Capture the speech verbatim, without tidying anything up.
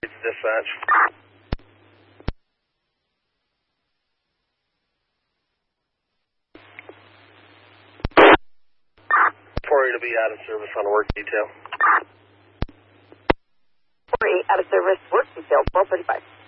It's dispatch. four eight to be out of service on a work detail. four eight out of service, work detail, twelve thirty-five.